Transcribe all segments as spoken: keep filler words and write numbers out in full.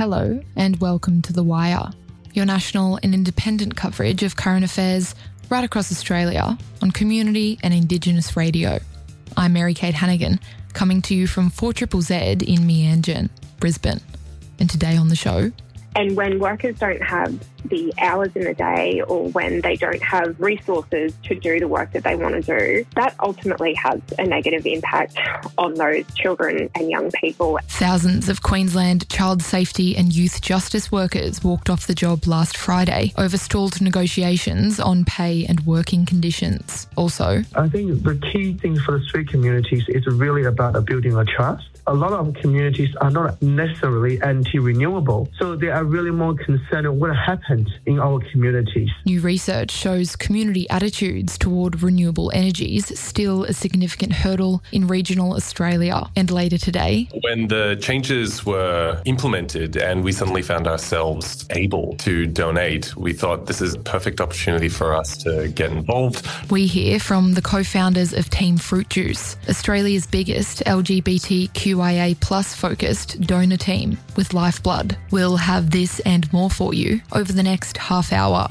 Hello and welcome to The Wire, your national and independent coverage of current affairs right across Australia on community and Indigenous radio. I'm Mary-Kate Hannigan, coming to you from four Z Z Z in Meanjin, Brisbane. And today on the show... And when workers don't have the hours in the day or when they don't have resources to do the work that they want to do, that ultimately has a negative impact on those children and young people. Thousands of Queensland child safety and youth justice workers walked off the job last Friday over stalled negotiations on pay and working conditions. Also, I think the key thing for the street communities is really about building a trust. A lot of communities are not necessarily anti-renewable, so they are really more concerned with what happened in our communities. New research shows community attitudes toward renewable energies still a significant hurdle in regional Australia. And later today... When the changes were implemented and we suddenly found ourselves able to donate, we thought this is a perfect opportunity for us to get involved. We hear from the co-founders of Team Fruit Juice, Australia's biggest L G B T Q I A plus focused donor team with Lifeblood. We'll have this and more for you over the next half hour.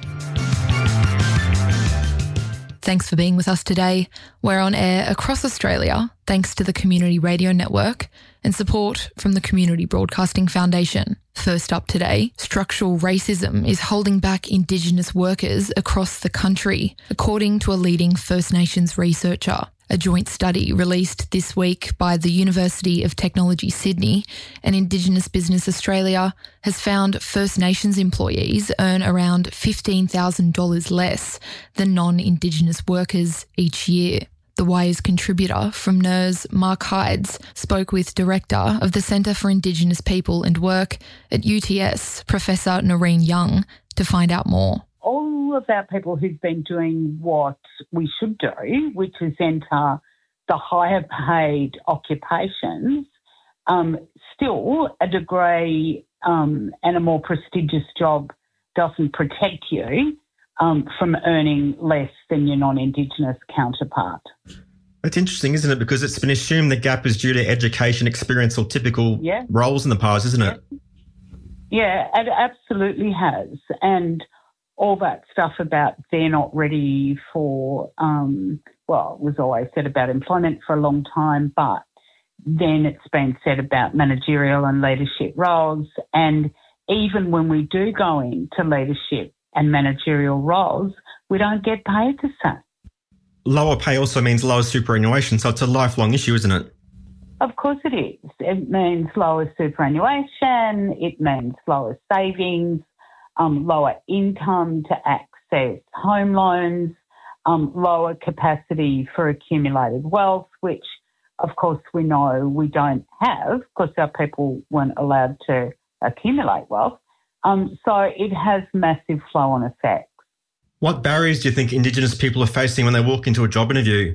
Thanks for being with us today. We're on air across Australia thanks to the Community Radio Network and support from the Community Broadcasting Foundation. First up today, structural racism is holding back Indigenous workers across the country, according to a leading First Nations researcher. A joint study released this week by the University of Technology Sydney and Indigenous Business Australia has found First Nations employees earn around fifteen thousand dollars less than non-Indigenous workers each year. The Wire's contributor from N E R S, Mark Hydes, spoke with Director of the Centre for Indigenous People and Work at U T S, Professor Noreen Young, to find out more. All of our people who've been doing what we should do, which is enter the higher paid occupations, um, still a degree um, and a more prestigious job doesn't protect you um, from earning less than your non-Indigenous counterpart. It's interesting, isn't it? Because it's been assumed the gap is due to education, experience or typical yeah. roles in the past, isn't it? Yeah, it absolutely has. And all that stuff about they're not ready for, um, well, it was always said about employment for a long time, but then it's been said about managerial and leadership roles. And even when we do go into leadership and managerial roles, we don't get paid the same. Lower pay also means lower superannuation, so it's a lifelong issue, isn't it? Of course it is. It means lower superannuation, it means lower savings, Um, lower income to access home loans, um, lower capacity for accumulated wealth, which, of course, we know we don't have because our people weren't allowed to accumulate wealth. Um, so it has massive flow-on effects. What barriers do you think Indigenous people are facing when they walk into a job interview?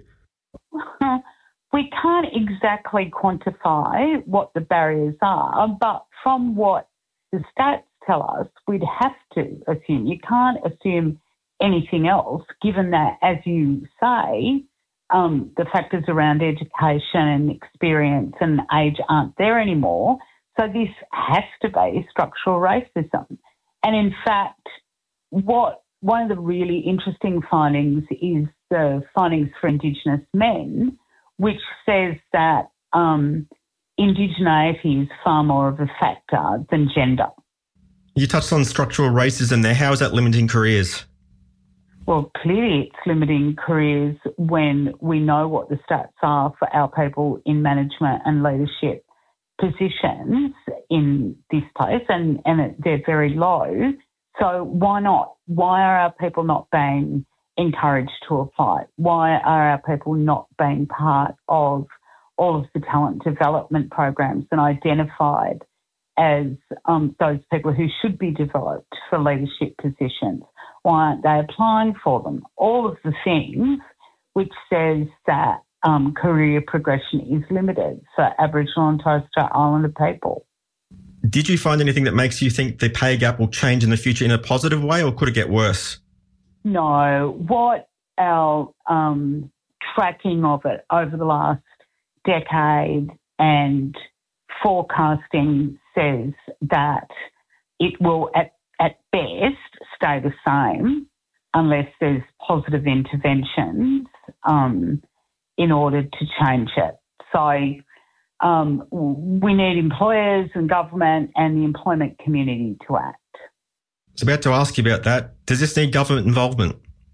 We can't exactly quantify what the barriers are, but from what the stats tell us, we'd have to assume. You can't assume anything else, given that, as you say, um, the factors around education and experience and age aren't there anymore. So this has to be structural racism. And in fact, what one of the really interesting findings is the findings for Indigenous men, which says that um, indigeneity is far more of a factor than gender. You touched on structural racism there. How is that limiting careers? Well, clearly it's limiting careers when we know what the stats are for our people in management and leadership positions in this place, and, and they're very low. So why not? Why are our people not being encouraged to apply? Why are our people not being part of all of the talent development programs and identified as um, those people who should be developed for leadership positions? Why aren't they applying for them? All of the things which says that um, career progression is limited for Aboriginal and Torres Strait Islander people. Did you find anything that makes you think the pay gap will change in the future in a positive way, or could it get worse? No. What our um, tracking of it over the last decade and forecasting says that it will at, at best stay the same unless there's positive interventions um, in order to change it. So um, we need employers and government and the employment community to act. I was about to ask you about that. Does this need government involvement?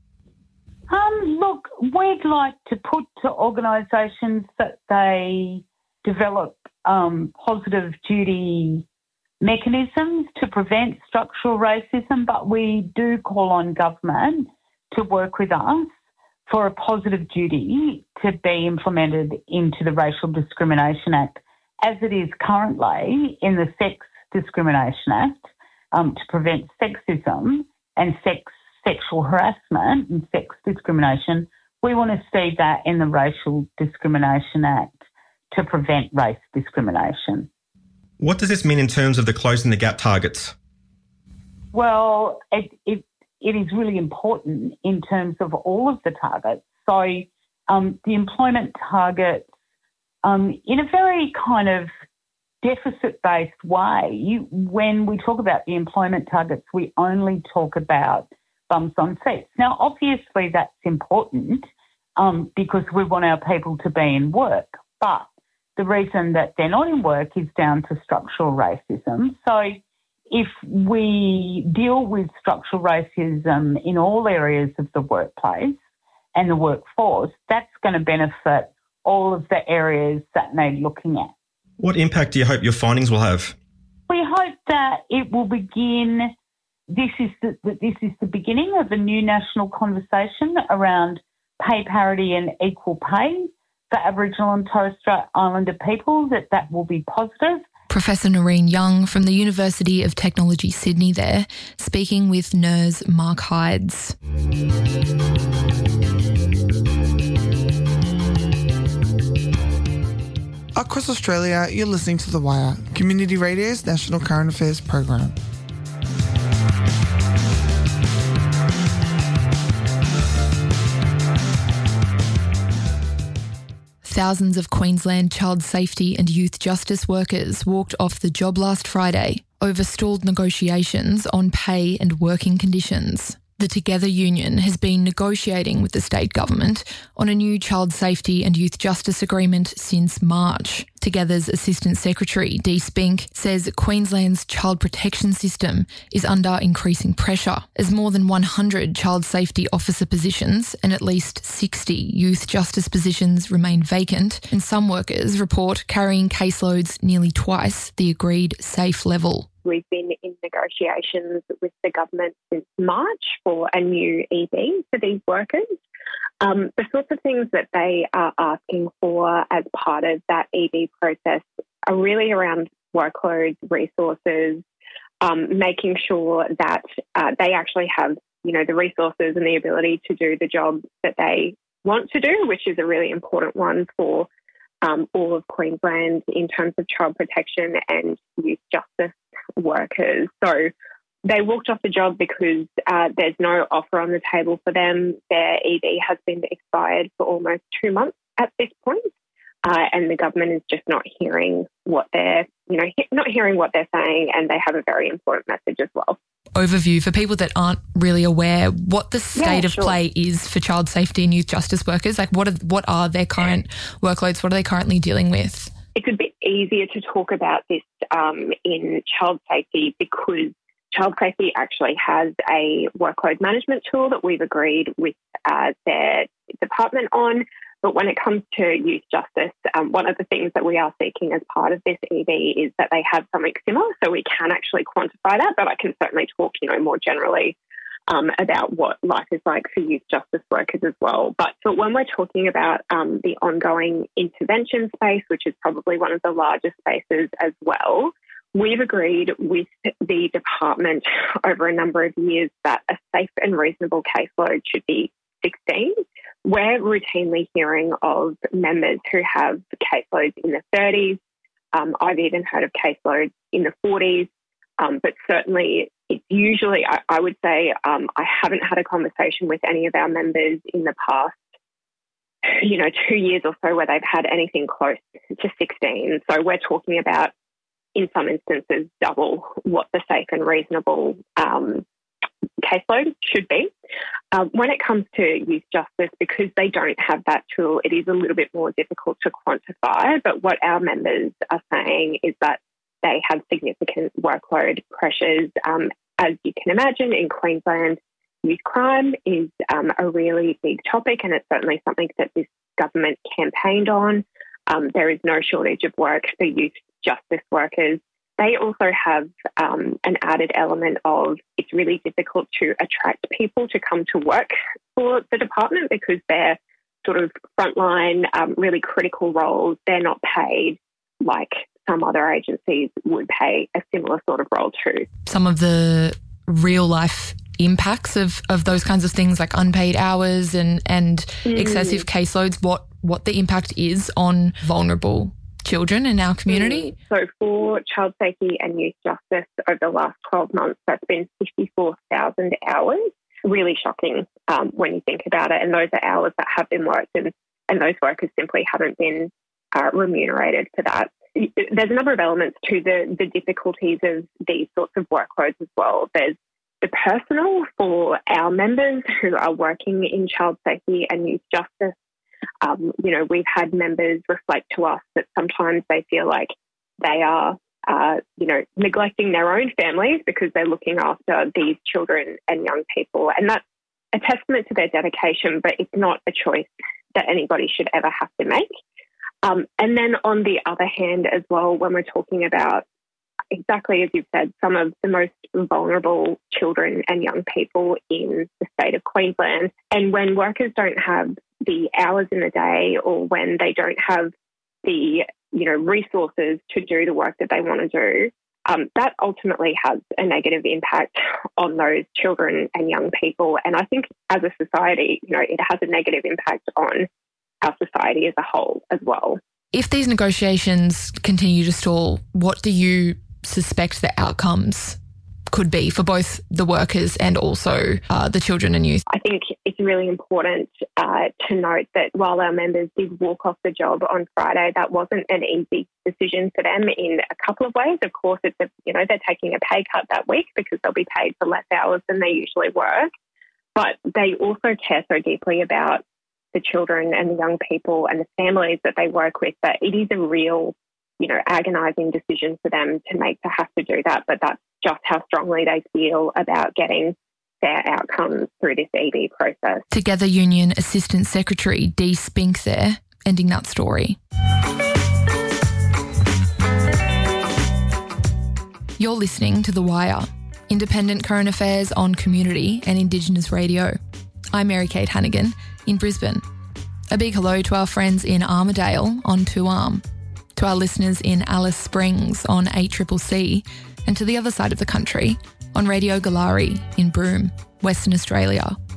Um, look, we'd like to put to organisations that they develop um, positive duty mechanisms to prevent structural racism, but we do call on government to work with us for a positive duty to be implemented into the Racial Discrimination Act as it is currently in the Sex Discrimination Act um, to prevent sexism and sex sexual harassment and sex discrimination. We want to see that in the Racial Discrimination Act to prevent race discrimination. What does this mean in terms of the closing the gap targets? Well, it, it, it is really important in terms of all of the targets. So um, the employment targets, um, in a very kind of deficit-based way, you, when we talk about the employment targets, we only talk about bums on seats. Now, obviously that's important um, because we want our people to be in work, but the reason that they're not in work is down to structural racism. So if we deal with structural racism in all areas of the workplace and the workforce, that's going to benefit all of the areas that need looking at. What impact do you hope your findings will have? We hope that it will begin, this is the, this is the beginning of a new national conversation around pay parity and equal pay for Aboriginal and Torres Strait Islander people, that that will be positive. Professor Noreen Young from the University of Technology Sydney there, speaking with N E R's Mark Hydes. Across Australia, you're listening to The Wire, Community Radio's national current affairs program. Thousands of Queensland child safety and youth justice workers walked off the job last Friday over stalled negotiations on pay and working conditions. The Together union has been negotiating with the state government on a new child safety and youth justice agreement since March. Together's Assistant Secretary, Dee Spink, says Queensland's child protection system is under increasing pressure as more than one hundred child safety officer positions and at least sixty youth justice positions remain vacant, and some workers report carrying caseloads nearly twice the agreed safe level. We've been in negotiations with the government since March for a new E B for these workers. Um, the sorts of things that they are asking for as part of that E B process are really around workloads, resources, um, making sure that uh, they actually have, you know, the resources and the ability to do the job that they want to do, which is a really important one for um, all of Queensland in terms of child protection and youth justice workers. So they walked off the job because uh, there's no offer on the table for them. Their E D has been expired for almost two months at this point, uh, and the government is just not hearing what they're, you know, he- not hearing what they're saying, and they have a very important message as well. Overview for people that aren't really aware what the state yeah, of sure. play is for child safety and youth justice workers. Like, what are what are their current workloads? What are they currently dealing with? It's a bit easier to talk about this um, in child safety because child safety actually has a workload management tool that we've agreed with uh, their department on. But when it comes to youth justice, um, one of the things that we are seeking as part of this E B is that they have something similar, so we can actually quantify that. But I can certainly talk, you know, more generally um, about what life is like for youth justice workers as well. But, but when we're talking about um, the ongoing intervention space, which is probably one of the largest spaces as well, we've agreed with the department over a number of years that a safe and reasonable caseload should be sixteen. We're routinely hearing of members who have caseloads in the thirties. Um, I've even heard of caseloads in the forties, um, but certainly it's usually, I, I would say, um, I haven't had a conversation with any of our members in the past you know, two years or so where they've had anything close to sixteen. So we're talking about, in some instances, double what the safe and reasonable um, caseload should be. Um, when it comes to youth justice, because they don't have that tool, it is a little bit more difficult to quantify. But what our members are saying is that they have significant workload pressures. Um, as you can imagine, in Queensland, youth crime is um, a really big topic, and it's certainly something that this government campaigned on. Um, there is no shortage of work for youth justice workers. They also have um, an added element of it's really difficult to attract people to come to work for the department because they're sort of frontline, um, really critical roles. They're not paid like some other agencies would pay a similar sort of role to. Some of the real life impacts of, of those kinds of things like unpaid hours and, and mm. excessive caseloads, what, what the impact is on vulnerable children in our community? Mm. So for child safety and youth justice over the last twelve months, that's been fifty-four thousand hours. Really shocking um, when you think about it. And those are hours that have been worked and, and those workers simply haven't been uh, remunerated for that. There's a number of elements to the, the difficulties of these sorts of workloads as well. There's the personal for our members who are working in child safety and youth justice. Um, you know, we've had members reflect to us that sometimes they feel like they are, uh, you know, neglecting their own families because they're looking after these children and young people. And that's a testament to their dedication, but it's not a choice that anybody should ever have to make. Um, and then on the other hand as well, when we're talking about exactly as you've said, some of the most vulnerable children and young people in the state of Queensland. And when workers don't have the hours in the day or when they don't have the, you know, resources to do the work that they want to do, um, that ultimately has a negative impact on those children and young people. And I think as a society, you know, it has a negative impact on our society as a whole as well. If these negotiations continue to stall, what do you suspect the outcomes could be for both the workers and also uh, the children and youth? I think it's really important uh, to note that while our members did walk off the job on Friday, that wasn't an easy decision for them in a couple of ways. Of course, it's a, you know, they're taking a pay cut that week because they'll be paid for less hours than they usually work. But they also care so deeply about the children and the young people and the families that they work with that it is a real, you know, agonising decision for them to make to have to do that. But that's just how strongly they feel about getting fair outcomes through this E B process. Together Union Assistant Secretary Dee Spink there, ending that story. You're listening to The Wire, independent current affairs on community and Indigenous radio. I'm Mary-Kate Hannigan in Brisbane. A big hello to our friends in Armidale on two arm, to our listeners in Alice Springs on eight C C C, and to the other side of the country on Radio Galari in Broome, Western Australia.